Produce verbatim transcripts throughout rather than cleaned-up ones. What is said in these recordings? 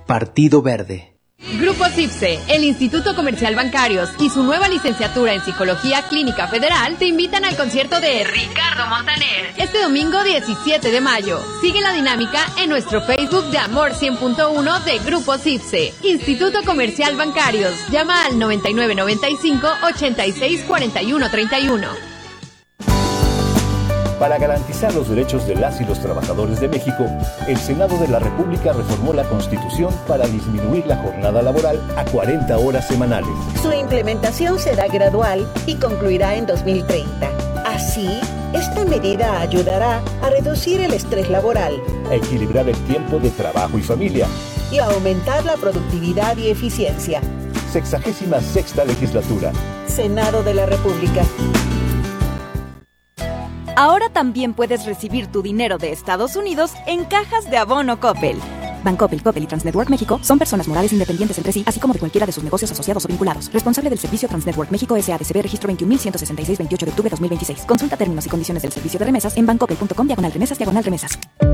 Partido Verde. Grupo CIPSE, el Instituto Comercial Bancarios y su nueva licenciatura en Psicología Clínica Federal te invitan al concierto de Ricardo Montaner este domingo diecisiete de mayo. Sigue la dinámica en nuestro Facebook de Amor cien punto uno de Grupo CIPSE. Instituto Comercial Bancarios. Llama al noventa y nueve noventa y cinco ochenta y seis cuarenta y uno treinta y uno. Para garantizar los derechos de las y los trabajadores de México, el Senado de la República reformó la Constitución para disminuir la jornada laboral a cuarenta horas semanales. Su implementación será gradual y concluirá en dos mil treinta. Así, esta medida ayudará a reducir el estrés laboral, a equilibrar el tiempo de trabajo y familia y a aumentar la productividad y eficiencia. Sexagésima sexta legislatura. Senado de la República. Ahora también puedes recibir tu dinero de Estados Unidos en cajas de abono Coppel. Bancoppel, Coppel y Transnetwork México son personas morales independientes entre sí, así como de cualquiera de sus negocios asociados o vinculados. Responsable del servicio Transnetwork México S A D C B, registro veintiún mil ciento sesenta y seis, veintiocho de octubre de dos mil veintiséis. Consulta términos y condiciones del servicio de remesas en bancoppel punto com diagonal remesas diagonal remesas.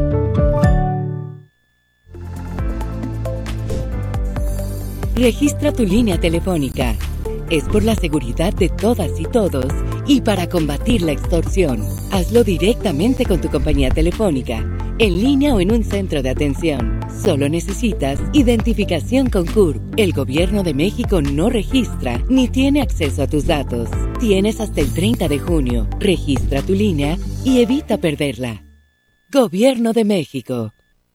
Registra tu línea telefónica. Es por la seguridad de todas y todos y para combatir la extorsión. Hazlo directamente con tu compañía telefónica, en línea o en un centro de atención. Solo necesitas identificación con C U R P. El Gobierno de México no registra ni tiene acceso a tus datos. Tienes hasta el treinta de junio. Registra tu línea y evita perderla. Gobierno de México.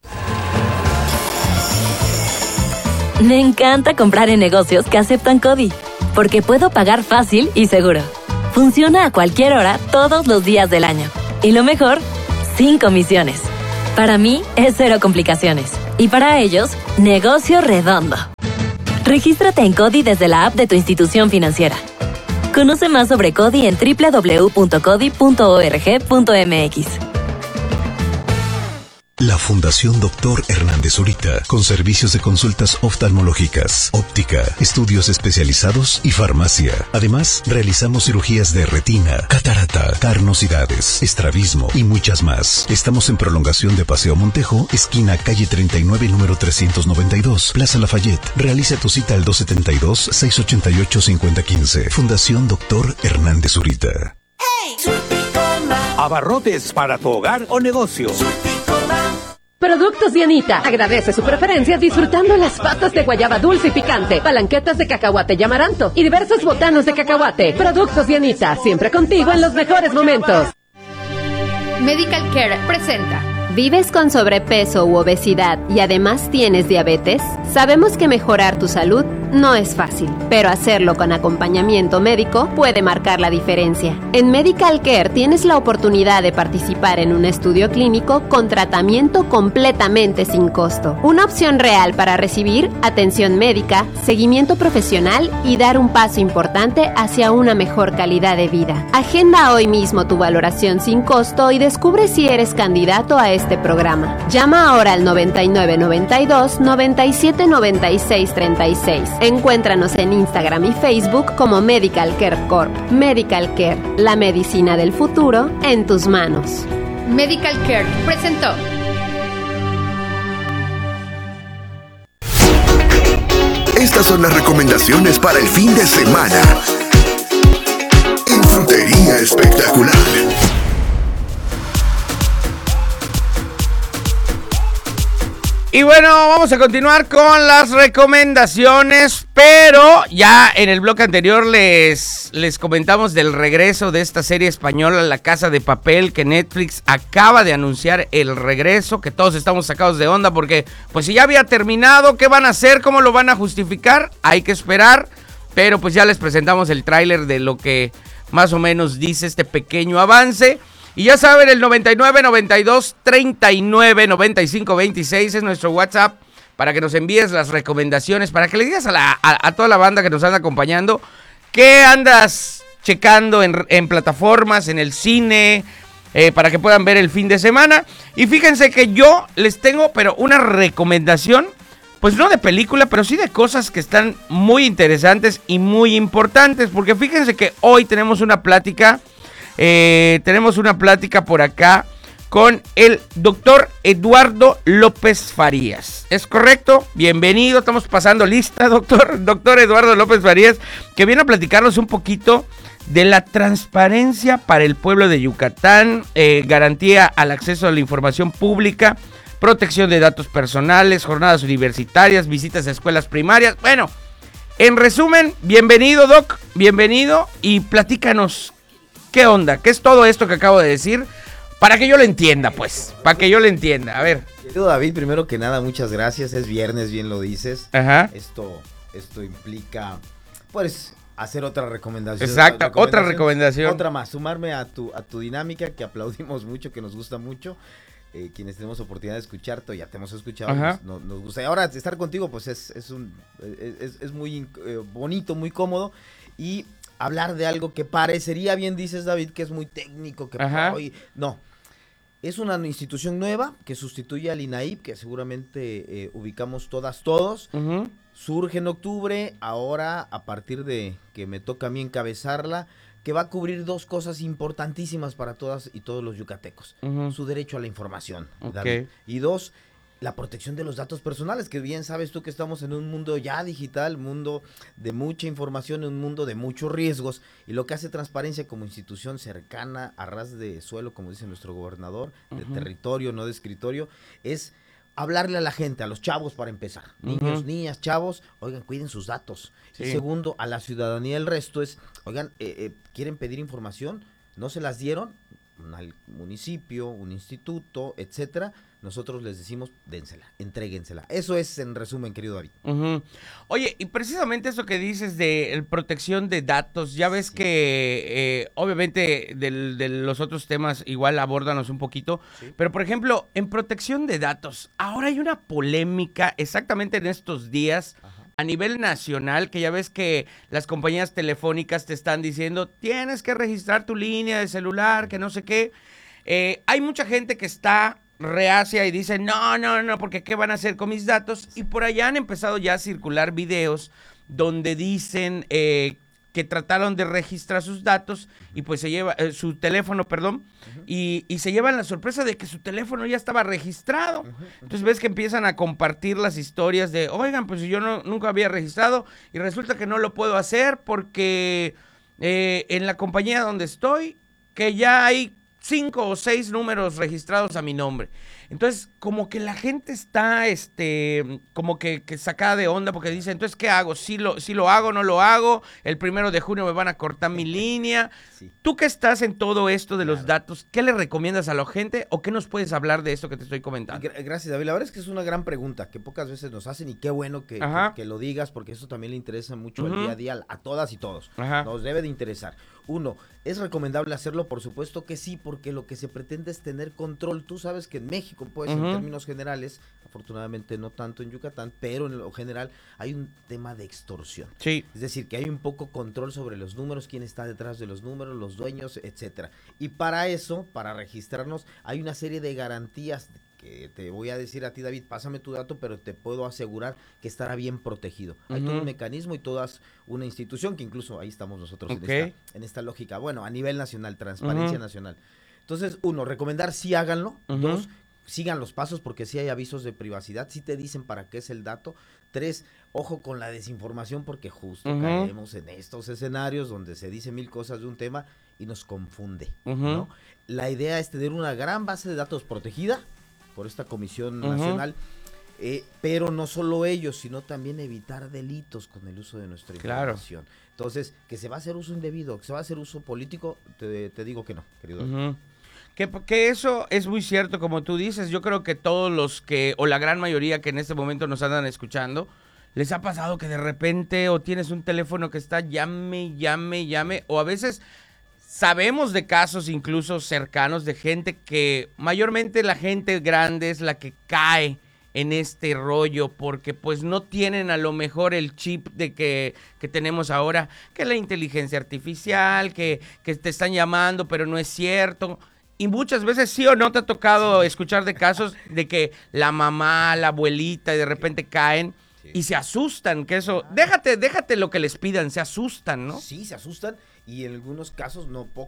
Me encanta comprar en negocios que aceptan CODI, porque puedo pagar fácil y seguro. Funciona a cualquier hora, todos los días del año. Y lo mejor, sin comisiones. Para mí, es cero complicaciones. Y para ellos, negocio redondo. Regístrate en CODI desde la app de tu institución financiera. Conoce más sobre CODI en doble u doble u doble u punto codi punto org punto m x. La Fundación Doctor Hernández Zurita, con servicios de consultas oftalmológicas, óptica, estudios especializados y farmacia. Además, realizamos cirugías de retina, catarata, carnosidades, estrabismo y muchas más. Estamos en prolongación de Paseo Montejo, esquina calle treinta y nueve, número trescientos noventa y dos, Plaza Lafayette. Realiza tu cita al dos setenta y dos, seiscientos ochenta y ocho, cincuenta quince. Fundación Doctor Hernández Zurita. Hey, abarrotes para tu hogar o negocio. Productos Dianita. Agradece su preferencia disfrutando las pastas de guayaba dulce y picante, palanquetas de cacahuate y amaranto y diversos botanos de cacahuate. Productos Dianita, siempre contigo en los mejores momentos. Medical Care presenta. ¿Vives con sobrepeso u obesidad y además tienes diabetes? Sabemos que mejorar tu salud no es fácil, pero hacerlo con acompañamiento médico puede marcar la diferencia. En Medical Care tienes la oportunidad de participar en un estudio clínico con tratamiento completamente sin costo. Una opción real para recibir atención médica, seguimiento profesional y dar un paso importante hacia una mejor calidad de vida. Agenda hoy mismo tu valoración sin costo y descubre si eres candidato a este programa. Llama ahora al noventa y nueve noventa y dos, noventa y siete noventa y seis treinta y seis. Encuéntranos en Instagram y Facebook como Medical Care Corp. Medical Care, la medicina del futuro en tus manos. Medical Care presentó. Estas son las recomendaciones para el fin de semana en Frutería Espectacular. Y bueno, vamos a continuar con las recomendaciones, pero ya en el bloque anterior les, les comentamos del regreso de esta serie española La Casa de Papel, que Netflix acaba de anunciar el regreso, que todos estamos sacados de onda porque pues si ya había terminado, ¿qué van a hacer? ¿Cómo lo van a justificar? Hay que esperar, pero pues ya les presentamos el tráiler de lo que más o menos dice este pequeño avance. Y ya saben, el noventa y nueve noventa y dos treinta y nueve noventa y cinco veintiséis es nuestro WhatsApp para que nos envíes las recomendaciones, para que le digas a, la, a, a toda la banda que nos anda acompañando qué andas checando en, en plataformas, en el cine, eh, para que puedan ver el fin de semana. Y fíjense que yo les tengo, pero una recomendación, pues no de película, pero sí de cosas que están muy interesantes y muy importantes, porque fíjense que hoy tenemos una plática... Eh, tenemos una plática por acá con el doctor Eduardo López Farías. ¿Es correcto? Bienvenido, estamos pasando lista, doctor, doctor Eduardo López Farías, que viene a platicarnos un poquito de la transparencia para el pueblo de Yucatán, eh, garantía al acceso a la información pública, protección de datos personales, jornadas universitarias, visitas a escuelas primarias. Bueno, en resumen, bienvenido, Doc, bienvenido, y platícanos, ¿qué onda? ¿Qué es todo esto que acabo de decir? Para que yo lo entienda, pues, para que yo lo entienda, a ver. Querido David, primero que nada, muchas gracias, es viernes, bien lo dices. Ajá. Esto, esto implica, pues, hacer otra recomendación. Exacto, recomendación, otra recomendación. Otra más, sumarme a tu, a tu dinámica, que aplaudimos mucho, que nos gusta mucho. Eh, quienes tenemos oportunidad de escucharte, ya te hemos escuchado, nos, nos, nos gusta. Y ahora estar contigo, pues, es, es, un, es, es muy eh, bonito, muy cómodo, y hablar de algo que parecería, bien dices, David, que es muy técnico, que hoy, no. Es una institución nueva que sustituye al INAIP, que seguramente eh, ubicamos todas, todos. Uh-huh. Surge en octubre, ahora a partir de que me toca a mí encabezarla, que va a cubrir dos cosas importantísimas para todas y todos los yucatecos. Uh-huh. Su derecho a la información, okay. David. Y dos, la protección de los datos personales, que bien sabes tú que estamos en un mundo ya digital, mundo de mucha información, un mundo de muchos riesgos, y lo que hace Transparencia como institución cercana a ras de suelo, como dice nuestro gobernador, de uh-huh. territorio, no de escritorio, es hablarle a la gente, a los chavos para empezar, uh-huh. niños, niñas, chavos, oigan, cuiden sus datos. Sí. Y segundo, a la ciudadanía, el resto es, oigan, eh, eh, quieren pedir información, no se las dieron, al municipio, un instituto, etcétera, nosotros les decimos, dénsela, entréguensela. Eso es en resumen, querido David. Uh-huh. Oye, y precisamente eso que dices de el protección de datos, ya ves sí. que eh, obviamente del, de los otros temas igual abórdanos un poquito, sí. pero por ejemplo, en protección de datos, ahora hay una polémica exactamente en estos días, ajá, a nivel nacional, que ya ves que las compañías telefónicas te están diciendo, tienes que registrar tu línea de celular, que no sé qué. Eh, hay mucha gente que está reacia y dice, no, no, no, porque ¿qué van a hacer con mis datos? Y por allá han empezado ya a circular videos donde dicen eh, que trataron de registrar sus datos y pues se lleva, eh, su teléfono, perdón, uh-huh. y, y se llevan la sorpresa de que su teléfono ya estaba registrado. Uh-huh. Entonces ves que empiezan a compartir las historias de, oigan, pues yo no, nunca había registrado y resulta que no lo puedo hacer porque eh, en la compañía donde estoy, que ya hay cinco o seis números registrados a mi nombre. Entonces, como que la gente está, este, como que, que sacada de onda porque dice, entonces, ¿qué hago? ¿Sí lo, sí lo hago, no lo hago? El primero de junio me van a cortar mi línea. Sí. Tú que estás en todo esto de los claro. datos, ¿qué le recomiendas a la gente o qué nos puedes hablar de esto que te estoy comentando? Gracias, David. La verdad es que es una gran pregunta que pocas veces nos hacen y qué bueno que, que, que lo digas porque eso también le interesa mucho uh-huh. el día a día a todas y todos. Ajá. Nos debe de interesar. Uno, ¿es recomendable hacerlo? Por supuesto que sí, porque lo que se pretende es tener control. Tú sabes que en México, pues, uh-huh. en términos generales, afortunadamente no tanto en Yucatán, pero en lo general hay un tema de extorsión. Sí. Es decir, que hay un poco control sobre los números, quién está detrás de los números, los dueños, etcétera. Y para eso, para registrarnos, hay una serie de garantías que te voy a decir a ti, David, pásame tu dato, pero te puedo asegurar que estará bien protegido. Uh-huh. Hay todo un mecanismo y toda una institución que incluso ahí estamos nosotros okay. en, esta, en esta lógica. Bueno, a nivel nacional, transparencia uh-huh. nacional. Entonces, uno, recomendar sí háganlo. Uh-huh. Dos, sigan los pasos porque sí hay avisos de privacidad, sí te dicen para qué es el dato. Tres, ojo con la desinformación porque justo uh-huh. caemos en estos escenarios donde se dice mil cosas de un tema y nos confunde, uh-huh. ¿no? La idea es tener una gran base de datos protegida por esta Comisión uh-huh. Nacional, eh, pero no solo ellos, sino también evitar delitos con el uso de nuestra información. Claro. Entonces, que se va a hacer uso indebido, que se va a hacer uso político, te, te digo que no, querido. Uh-huh. Que, que eso es muy cierto, como tú dices. Yo creo que todos los que, o la gran mayoría que en este momento nos andan escuchando, les ha pasado que de repente o tienes un teléfono que está llame, llame, llame, o a veces sabemos de casos incluso cercanos de gente que, mayormente la gente grande es la que cae en este rollo porque pues no tienen a lo mejor el chip de que, que tenemos ahora, que la inteligencia artificial, que, que te están llamando pero no es cierto. Y muchas veces sí o no te ha tocado escuchar de casos de que la mamá, la abuelita y de repente caen sí. y se asustan, que eso, déjate, déjate lo que les pidan, se asustan, ¿no? Sí, se asustan y en algunos casos, no pocos,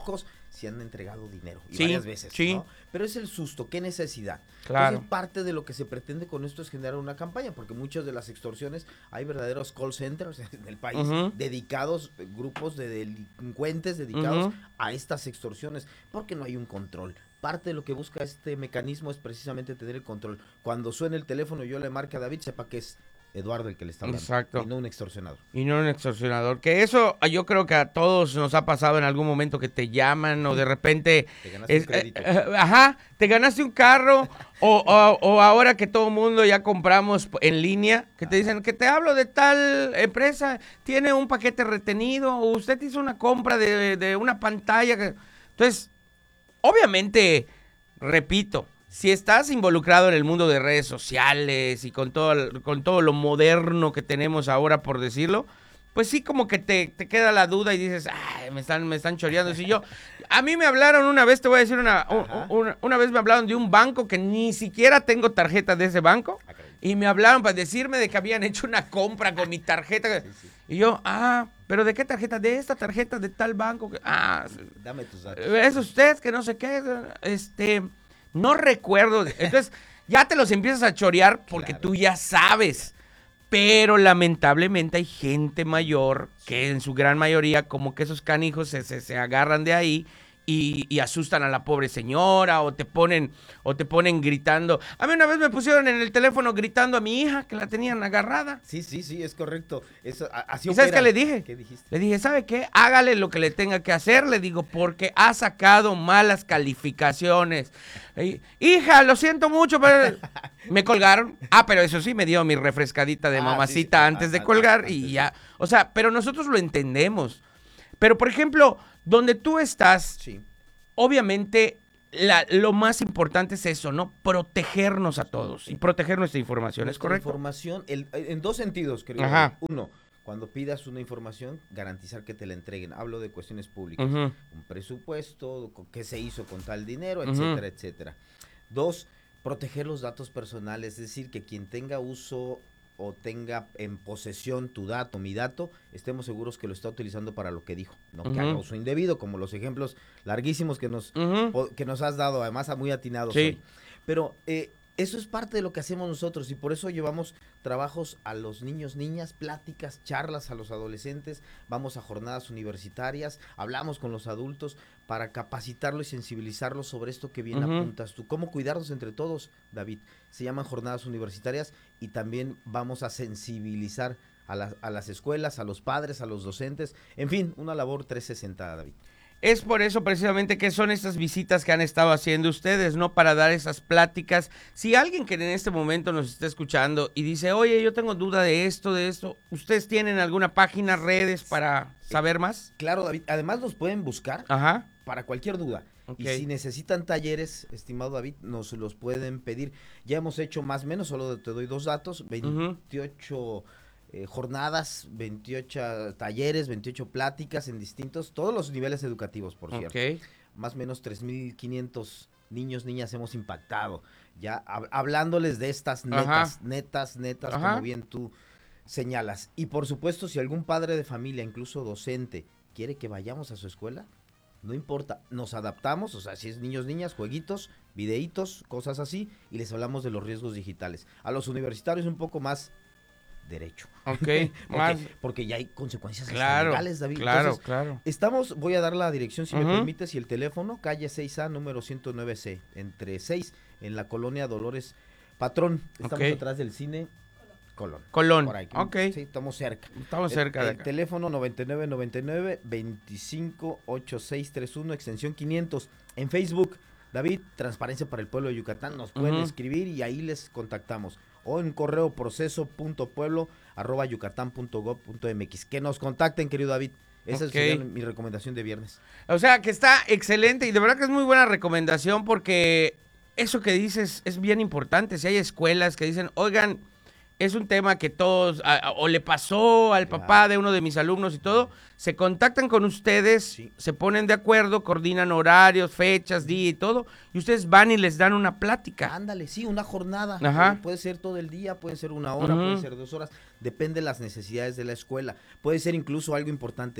si han entregado dinero, y sí, varias veces, sí. ¿no? Pero es el susto, ¿qué necesidad? Claro. Entonces, parte de lo que se pretende con esto es generar una campaña, porque muchas de las extorsiones, hay verdaderos call centers en el país, uh-huh. dedicados, grupos de delincuentes dedicados uh-huh. a estas extorsiones, porque no hay un control. Parte de lo que busca este mecanismo es precisamente tener el control. Cuando suene el teléfono, yo le marque a David, sepa que es Eduardo el que le está hablando. Exacto. Y no un extorsionador. Y no un extorsionador. Que eso yo creo que a todos nos ha pasado en algún momento que te llaman o de repente... Te ganaste es, un crédito. Eh, eh, ajá, te ganaste un carro o, o, o ahora que todo el mundo ya compramos en línea, que te dicen que te hablo de tal empresa, tiene un paquete retenido o usted hizo una compra de, de una pantalla. Que... Entonces, obviamente, repito, si estás involucrado en el mundo de redes sociales y con todo, con todo lo moderno que tenemos ahora, por decirlo, pues sí como que te, te queda la duda y dices, ay, me están, me están choreando. Si yo, a mí me hablaron una vez, te voy a decir una, una, una vez me hablaron de un banco que ni siquiera tengo tarjeta de ese banco y me hablaron para decirme de que habían hecho una compra con mi tarjeta. Sí, sí. Y yo, ah, ¿pero de qué tarjeta? De esta tarjeta de tal banco. Ah, dame tus datos. Es usted que no sé qué, este... No recuerdo, entonces ya te los empiezas a chorear porque claro. tú ya sabes, pero lamentablemente hay gente mayor que en su gran mayoría como que esos canijos se, se, se agarran de ahí y, y asustan a la pobre señora o te ponen o te ponen gritando. A mí una vez me pusieron en el teléfono gritando a mi hija que la tenían agarrada. Sí, sí, sí, es correcto. Eso, así ¿Y sabes qué le dije? ¿Qué dijiste? Le dije, ¿sabe qué? Hágale lo que le tenga que hacer, le digo, porque ha sacado malas calificaciones. Y, hija, lo siento mucho, pero me colgaron. Ah, pero eso sí, me dio mi refrescadita de ah, mamacita sí, sí. antes ah, de colgar ah, y sí. ya. O sea, pero nosotros lo entendemos. Pero, por ejemplo, donde tú estás, sí. obviamente, la, lo más importante es eso, ¿no? Protegernos a todos y proteger nuestra información, ¿es correcto? Información, el, en dos sentidos, creo. Ajá. Uno, cuando pidas una información, garantizar que te la entreguen. Hablo de cuestiones públicas, uh-huh. un presupuesto, qué se hizo con tal dinero, etcétera, uh-huh. etcétera. Dos, proteger los datos personales, es decir, que quien tenga uso o tenga en posesión tu dato, mi dato, estemos seguros que lo está utilizando para lo que dijo, no uh-huh. que haga uso indebido, como los ejemplos larguísimos que nos, uh-huh. o, que nos has dado, además muy atinados sí. hoy. Pero eh, eso es parte de lo que hacemos nosotros y por eso llevamos trabajos a los niños, niñas, pláticas, charlas a los adolescentes, vamos a jornadas universitarias, hablamos con los adultos para capacitarlos y sensibilizarlos sobre esto que bien uh-huh. apuntas tú. ¿Cómo cuidarnos entre todos, David? Se llaman jornadas universitarias y también vamos a sensibilizar a, la, a las escuelas, a los padres, a los docentes, en fin, una labor trescientos sesenta, David. Es por eso precisamente que son estas visitas que han estado haciendo ustedes, ¿no? Para dar esas pláticas. Si alguien que en este momento nos está escuchando y dice, oye, yo tengo duda de esto, de esto, ¿ustedes tienen alguna página, redes para saber más? Claro, David. Además nos pueden buscar Ajá. para cualquier duda. Okay. Y si necesitan talleres, estimado David, nos los pueden pedir. Ya hemos hecho más o menos, solo te doy dos datos, veintiocho... Uh-huh. Eh, jornadas, veintiocho talleres, veintiocho pláticas en distintos, todos los niveles educativos, por cierto. Okay. Más o menos tres mil quinientos niños, niñas hemos impactado, ya hab- hablándoles de estas netas, Ajá. netas, netas, Ajá. como bien tú señalas. Y por supuesto, si algún padre de familia, incluso docente, quiere que vayamos a su escuela, no importa, nos adaptamos, o sea, si es niños, niñas, jueguitos, videitos, cosas así, y les hablamos de los riesgos digitales. A los universitarios un poco más derecho. Ok, porque, más. porque ya hay consecuencias claro, legales, David. Claro, Entonces, claro. Estamos, voy a dar la dirección si uh-huh. me permites y el teléfono, calle seis A, número ciento nueve C, entre seis, en la colonia Dolores Patrón. Estamos okay. atrás del cine Colón. Colón, por ahí. ok. Sí, estamos cerca. Estamos cerca el, de el acá. teléfono noventa y nueve noventa y nueve, veinticinco, ochenta y seis treinta y uno, extensión quinientos. En Facebook, David, Transparencia para el Pueblo de Yucatán, nos pueden uh-huh. escribir y ahí les contactamos. O en correo proceso.pueblo arroba yucatán punto gob punto mx. Que nos contacten, querido David. Esa okay. es mi recomendación de viernes. O sea, que está excelente y de verdad que es muy buena recomendación porque eso que dices es bien importante. Si hay escuelas que dicen, oigan, es un tema que todos, a, a, o le pasó al claro. papá de uno de mis alumnos y todo, se contactan con ustedes, sí. se ponen de acuerdo, coordinan horarios, fechas, día y todo, y ustedes van y les dan una plática. Ándale, sí, una jornada. Ajá. Puede ser todo el día, puede ser una hora, uh-huh. puede ser dos horas, depende de las necesidades de la escuela. Puede ser incluso algo importante.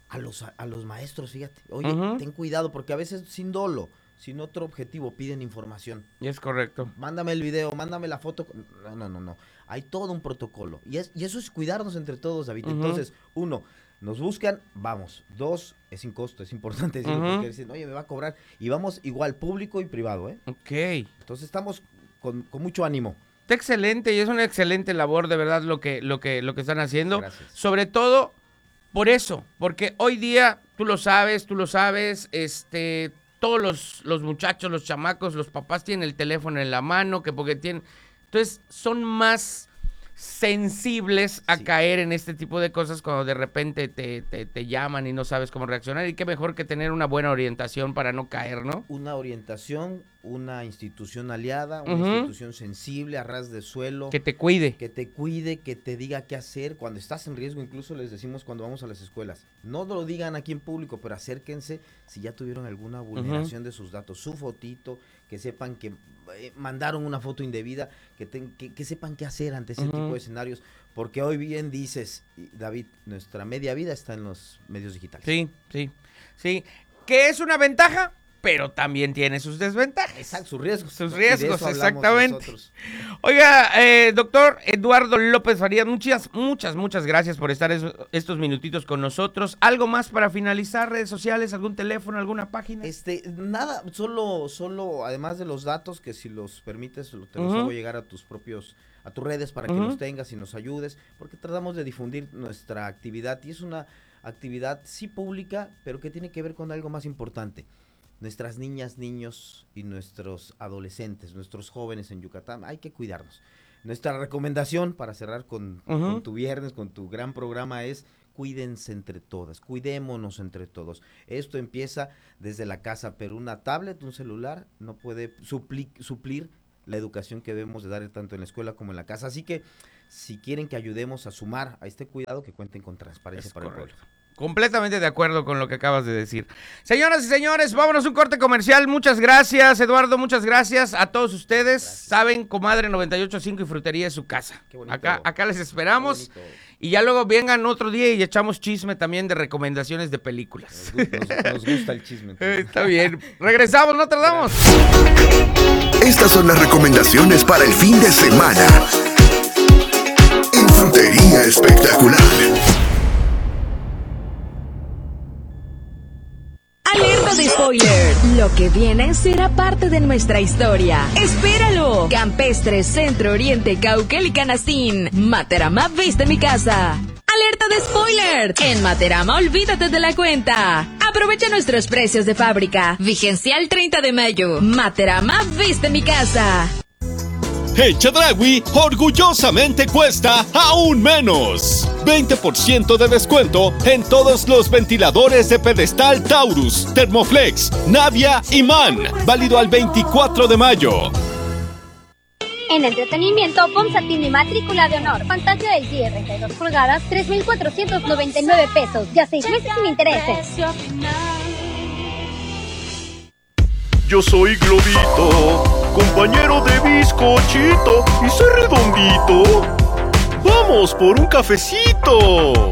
a los, a, a los maestros, fíjate. Oye, uh-huh. ten cuidado, porque a veces sin dolo, sin otro objetivo, piden información. Y es correcto. Mándame el video, mándame la foto. No, no, no, no. Hay todo un protocolo. Y, es, y eso es cuidarnos entre todos, David. Uh-huh. Entonces, uno, nos buscan, vamos. Dos, es sin costo, es importante decirlo, uh-huh. porque dicen, oye, me va a cobrar. Y vamos igual, público y privado, ¿eh? Ok. Entonces estamos con, con mucho ánimo. Está excelente y es una excelente labor, de verdad, lo que, lo que, lo que están haciendo. Gracias. Sobre todo por eso, porque hoy día, tú lo sabes, tú lo sabes, este, todos los, los muchachos, los chamacos, los papás tienen el teléfono en la mano, que porque tienen, entonces son más sensibles a sí. caer en este tipo de cosas cuando de repente te, te, te llaman y no sabes cómo reaccionar, y qué mejor que tener una buena orientación para no caer, ¿no? Una orientación, una institución aliada, una uh-huh. institución sensible, a ras de suelo. Que te cuide. Que te cuide, que te diga qué hacer. Cuando estás en riesgo, incluso les decimos cuando vamos a las escuelas, no lo digan aquí en público, pero acérquense si ya tuvieron alguna vulneración uh-huh. de sus datos, su fotito, que sepan que eh, mandaron una foto indebida, que, ten, que, que sepan qué hacer ante ese uh-huh. tipo de escenarios, porque hoy bien dices, David, nuestra media vida está en los medios digitales. Sí, sí, sí, que es una ventaja, pero también tiene sus desventajas. Exacto, sus riesgos. Sus riesgos, exactamente. Oiga, eh, doctor Eduardo López Farías, muchas, muchas, muchas gracias por estar es, estos minutitos con nosotros. ¿Algo más para finalizar? ¿Redes sociales, algún teléfono, alguna página? Este, nada, solo, solo, además de los datos, que si los permites, te los uh-huh. hago llegar a tus propios, a tus redes para uh-huh. que los tengas y nos ayudes, porque tratamos de difundir nuestra actividad, y es una actividad sí pública, pero que tiene que ver con algo más importante. Nuestras niñas, niños y nuestros adolescentes, nuestros jóvenes en Yucatán, hay que cuidarnos. Nuestra recomendación para cerrar con, uh-huh. con tu viernes, con tu gran programa es: cuídense entre todas, cuidémonos entre todos. Esto empieza desde la casa, pero una tablet, un celular no puede suplir, suplir la educación que debemos de dar tanto en la escuela como en la casa. Así que si quieren que ayudemos a sumar a este cuidado, que cuenten con transparencia es para correcto. El pueblo. Completamente de acuerdo con lo que acabas de decir. Señoras y señores, vámonos a un corte comercial. Muchas gracias, Eduardo, muchas gracias a todos ustedes. Gracias. Saben, Comadre noventa y ocho punto cinco y Frutería es su casa. Qué bonito. Acá, acá les esperamos. Y ya luego vengan otro día y echamos chisme también de recomendaciones de películas. Nos, nos, nos gusta el chisme. Eh, está bien. Regresamos, no tardamos. Estas son las recomendaciones para el fin de semana en Frutería Espectacular. Alerta de spoiler. Lo que viene será parte de nuestra historia. ¡Espéralo! Campestre, Centro Oriente, Cauquel y Canastín. Materama, viste mi casa. ¡Alerta de spoiler! En Materama, olvídate de la cuenta. Aprovecha nuestros precios de fábrica. Vigencia el treinta de mayo. Materama, viste mi casa. El Chedraui orgullosamente cuesta aún menos. veinte por ciento de descuento en todos los ventiladores de pedestal Taurus, Thermoflex, Navia y MAN. Válido al veinticuatro de mayo. En entretenimiento, Pomsatín y matrícula de honor. Pantalla L G treinta y dos pulgadas, tres mil cuatrocientos noventa y nueve pesos. Ya seis meses sin intereses. Yo soy Globito, compañero de bizcochito, y soy redondito. ¡Vamos por un cafecito!